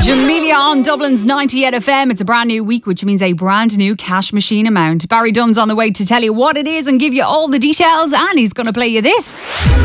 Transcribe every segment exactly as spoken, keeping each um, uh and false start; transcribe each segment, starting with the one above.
Jamelia on Dublin's ninety-eight F M. It's a brand new week, which means a brand new cash machine amount. Barry Dunn's on the way to tell you what it is and give you all the details, and he's going to play you this.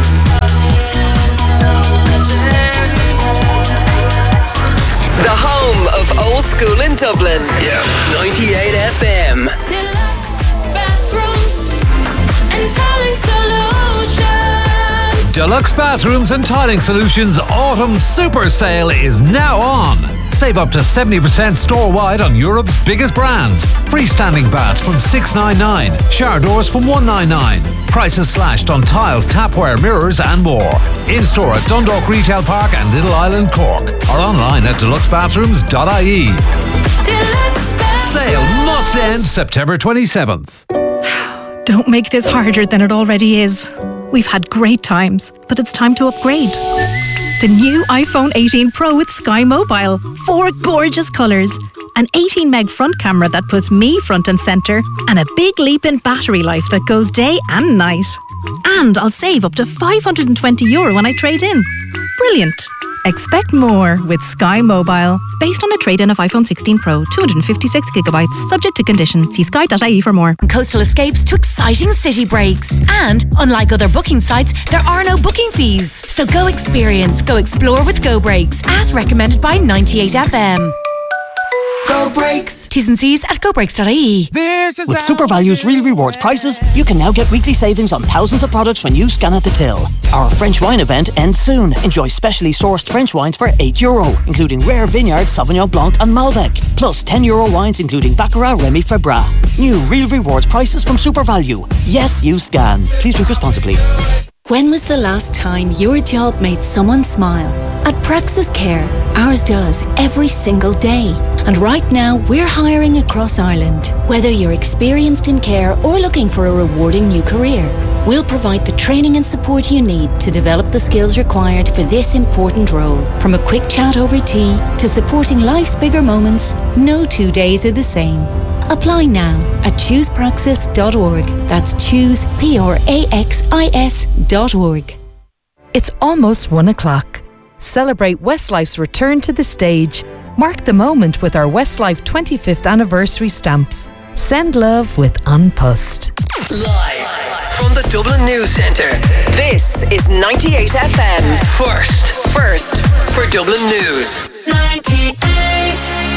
The home of old school in Dublin. Yeah, ninety-eight F M. Deluxe bathrooms and tiling solutions. Deluxe Bathrooms and Tiling Solutions Autumn Super Sale is now on. Save up to seventy percent store-wide on Europe's biggest brands. Freestanding baths from six ninety-nine, shower doors from one ninety-nine. Prices slashed on tiles, tapware, mirrors and more. In-store at Dundalk Retail Park and Little Island, Cork. Or online at deluxe bathrooms dot I E. Sale must end September twenty-seventh. Don't make this harder than it already is. We've had great times, but it's time to upgrade. The new iPhone eighteen Pro with Sky Mobile. Four gorgeous colours. An eighteen meg front camera that puts me front and centre. And a big leap in battery life that goes day and night. And I'll save up to five hundred twenty euro when I trade in. Brilliant. Expect more with Sky Mobile. Based on a trade-in of iPhone sixteen Pro, two hundred fifty-six gigabytes. Subject to condition. See sky dot I E for more. Coastal escapes to exciting city breaks. And, unlike other booking sites, there are no booking fees. So go experience, go explore with Go Breaks, as recommended by ninety-eight F M. Go Breaks. T's and C's at go breaks dot I E. With SuperValue's Real Rewards prices, you can now get weekly savings on thousands of products when you scan at the till. Our French wine event ends soon. Enjoy specially sourced French wines for eight euro, including Rare Vineyard, Sauvignon Blanc and Malbec. Plus ten euro wines including Baccarat, Remy Febra. New Real Rewards prices from SuperValue. Yes, you scan. Please drink responsibly. When was the last time your job made someone smile? At Praxis Care, ours does every single day. And right now, we're hiring across Ireland. Whether you're experienced in care or looking for a rewarding new career, we'll provide the training and support you need to develop the skills required for this important role. From a quick chat over tea to supporting life's bigger moments, no two days are the same. Apply now at choose praxis dot org. That's choose, P R A X I S dot org. It's almost one o'clock. Celebrate Westlife's return to the stage. Mark the moment with our Westlife twenty-fifth anniversary stamps. Send love with An Post. Live from the Dublin News Centre, this is ninety-eight F M. First, first for Dublin News. ninety-eight.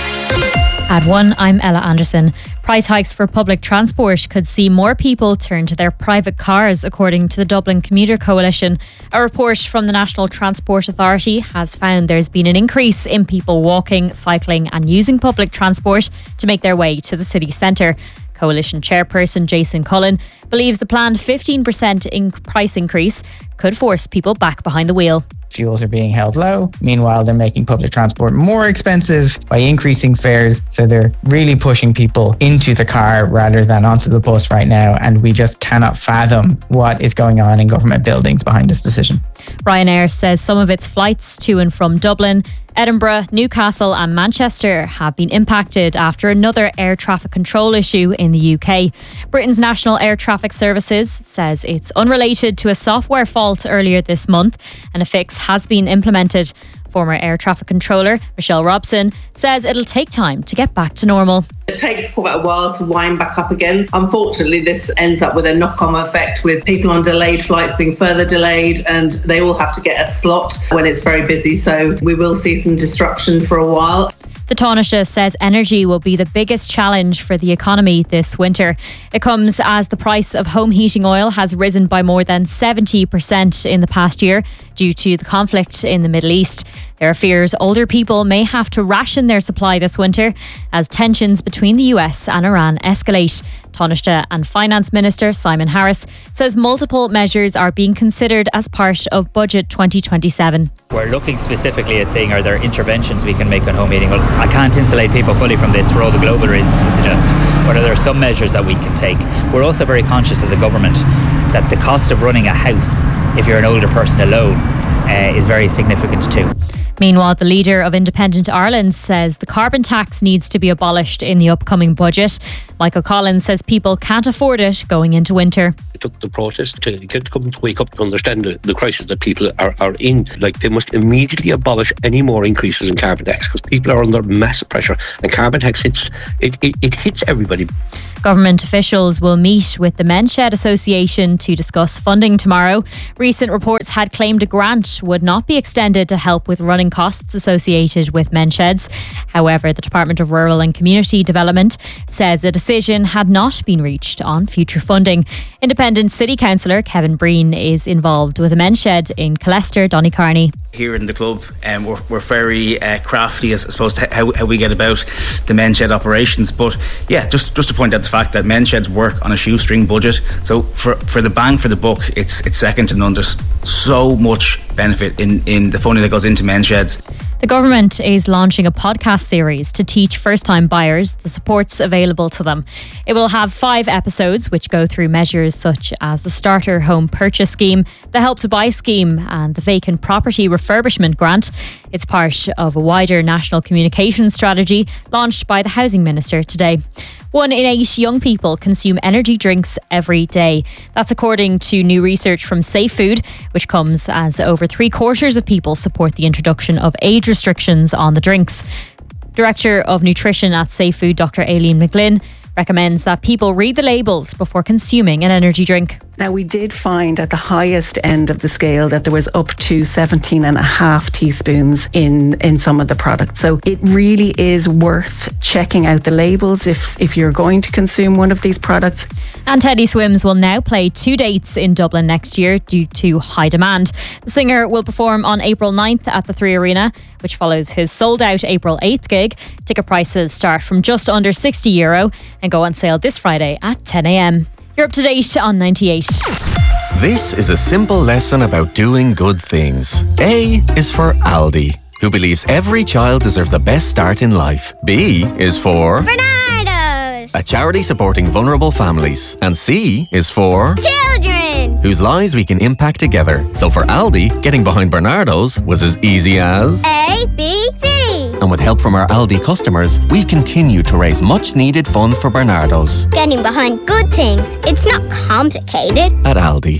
At one, I'm Ella Anderson. Price hikes for public transport could see more people turn to their private cars, according to the Dublin Commuter Coalition. A report from the National Transport Authority has found there's been an increase in people walking, cycling and using public transport to make their way to the city centre. Coalition chairperson Jason Cullen believes the planned fifteen percent in price increase could force people back behind the wheel. Fuels are being held low. Meanwhile, they're making public transport more expensive by increasing fares. So they're really pushing people into the car rather than onto the bus right now. And we just cannot fathom what is going on in government buildings behind this decision. Ryanair says some of its flights to and from Dublin, Edinburgh, Newcastle and Manchester have been impacted after another air traffic control issue in the U K. Britain's National Air Traffic Services says it's unrelated to a software fault earlier this month and a fix has been implemented. Former air traffic controller Michelle Robson says it'll take time to get back to normal. It takes quite a while to wind back up again. Unfortunately, this ends up with a knock-on effect with people on delayed flights being further delayed, and they all have to get a slot when it's very busy. So we will see some disruption for a while. The Taoiseach says energy will be the biggest challenge for the economy this winter. It comes as the price of home heating oil has risen by more than seventy percent in the past year due to the conflict in the Middle East. There are fears older people may have to ration their supply this winter as tensions between the U S and Iran escalate. Taoiseach and Finance Minister Simon Harris says multiple measures are being considered as part of Budget twenty twenty-seven. We're looking specifically at saying, are there interventions we can make on home heating? Well, I can't insulate people fully from this for all the global reasons you suggest, but are there some measures that we can take? We're also very conscious as a government that the cost of running a house, if you're an older person alone, uh, is very significant too. Meanwhile, the leader of Independent Ireland says the carbon tax needs to be abolished in the upcoming budget. Michael Collins says people can't afford it going into winter. It took the protest to get the government to wake up to understand the, the crisis that people are, are in. Like, they must immediately abolish any more increases in carbon tax because people are under massive pressure, and carbon tax hits it, it, it hits everybody. Government officials will meet with the Menshed Association to discuss funding tomorrow. Recent reports had claimed a grant would not be extended to help with running costs associated with Mensheds. However, the Department of Rural and Community Development says a decision had not been reached on future funding. Independent City Councillor Kevin Breen is involved with a Menshed in Colester, Donnycarney. Here in the club, um, we're, we're very uh, crafty as opposed to how, how we get about the Menshed operations. But yeah, just just to point out the fact that Mensheds work on a shoestring budget. So for, for the bang for the buck, it's it's second to none. There's so much benefit in, in the funding that goes into Mensheds. The government is launching a podcast series to teach first-time buyers the supports available to them. It will have five episodes which go through measures such as the Starter Home Purchase Scheme, the Help to Buy Scheme and the Vacant Property Refurbishment Grant. It's part of a wider national communications strategy launched by the Housing Minister today. One in eight young people consume energy drinks every day. That's according to new research from Safe Food, which comes as over three quarters of people support the introduction of age restrictions on the drinks. Director of Nutrition at Safe Food, Doctor Aileen McGlynn, recommends that people read the labels before consuming an energy drink. Now, we did find at the highest end of the scale that there was up to seventeen and a half teaspoons in, in some of the products. So it really is worth checking out the labels if, if you're going to consume one of these products. And Teddy Swims will now play two dates in Dublin next year due to high demand. The singer will perform on April ninth at the Three Arena, which follows his sold-out April eighth gig. Ticket prices start from just under sixty euro and go on sale this Friday at ten a.m. You're up to date on ninety-eight. This is a simple lesson about doing good things. A is for Aldi, who believes every child deserves the best start in life. B is for Bernardo's, a charity supporting vulnerable families. And C is for children, whose lives we can impact together. So for Aldi, getting behind Bernardo's was as easy as A, B, C. And with help from our Aldi customers, we've continued to raise much needed funds for Bernardo's. Getting behind good things. It's not complicated. At Aldi.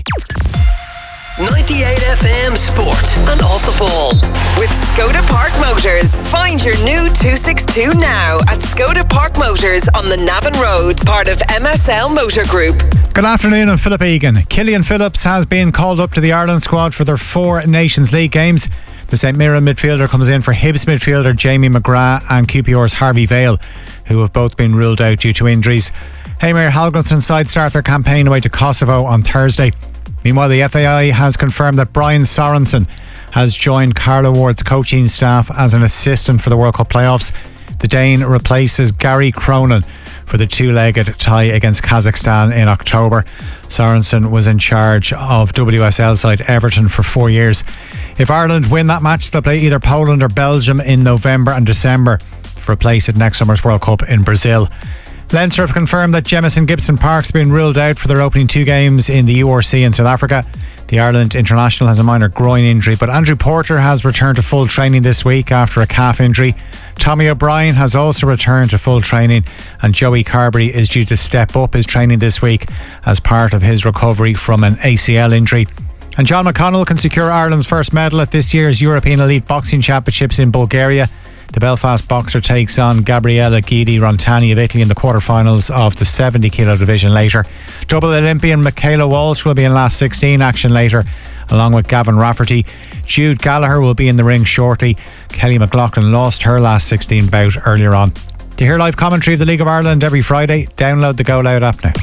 ninety-eight F M Sport and Off the Ball with Skoda Park Motors. Find your new two sixty-two now at Skoda Park Motors on the Navan Road, part of M S L Motor Group. Good afternoon, I'm Philip Egan. Killian Phillips has been called up to the Ireland squad for their four Nations League games. The Saint Mirren midfielder comes in for Hibs midfielder Jamie McGrath and Q P R's Harvey Vale, who have both been ruled out due to injuries. Heimir Hallgrimsson's side start their campaign away to Kosovo on Thursday. Meanwhile, the F A I has confirmed that Brian Sorensen has joined Carlo Ward's coaching staff as an assistant for the World Cup playoffs. The Dane replaces Gary Cronin for the two-legged tie against Kazakhstan in October. Sorensen was in charge of W S L side Everton for four years. If Ireland win that match, they'll play either Poland or Belgium in November and December for a place at next summer's World Cup in Brazil. Leinster have confirmed that Jemison Gibson Park's been ruled out for their opening two games in the U R C in South Africa. The Ireland international has a minor groin injury, but Andrew Porter has returned to full training this week after a calf injury. Tommy O'Brien has also returned to full training, and Joey Carberry is due to step up his training this week as part of his recovery from an A C L injury. And John McConnell can secure Ireland's first medal at this year's European Elite Boxing Championships in Bulgaria. The Belfast boxer takes on Gabriella Guidi Rontani of Italy in the quarterfinals of the seventy kilo division later. Double Olympian Michaela Walsh will be in last sixteen action later, along with Gavin Rafferty. Jude Gallagher will be in the ring shortly. Kelly McLaughlin lost her last sixteen bout earlier on. To hear live commentary of the League of Ireland every Friday, download the Go Loud app now.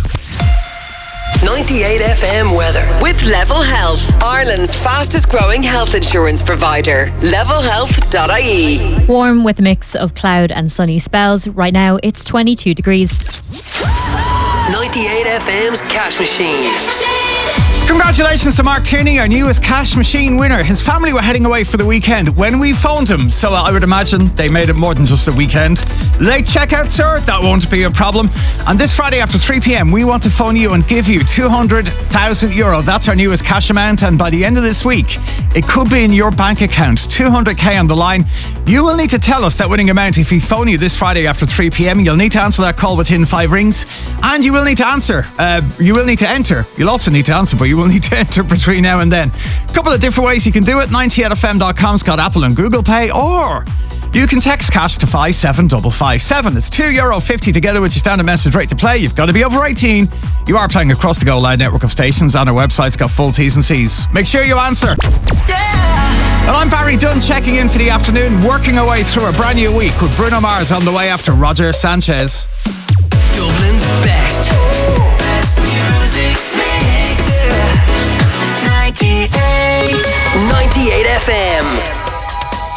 ninety-eight F M weather with Level Health, Ireland's fastest growing health insurance provider. level health dot I E. Warm with a mix of cloud and sunny spells. Right now it's twenty-two degrees. ninety-eight F M's Cash Machine. Congratulations to Mark Tierney, our newest cash machine winner. His family were heading away for the weekend when we phoned him, so I would imagine they made it more than just a weekend. Late checkout, sir? That won't be a problem. And this Friday after three p.m, we want to phone you and give you two hundred thousand euro. That's our newest cash amount, and by the end of this week, it could be in your bank account. two hundred k on the line. You will need to tell us that winning amount if we phone you this Friday after three p.m. You'll need to answer that call within five rings, and you will need to answer. Uh, you will need to enter. You'll also need to answer, but you will need to enter between now and then. A couple of different ways you can do it. ninety eight f m dot com's got Apple and Google Pay, or you can text cash to five seven five five seven. It's two euro fifty together with your standard message rate to play. You've got to be over eighteen. You are playing across the Go Loud network of stations, and our website's got full T's and C's. Make sure you answer. Well, I'm Barry Dunn, checking in for the afternoon, working our way through a brand new week with Bruno Mars on the way after Roger Sanchez. Dublin's best. Best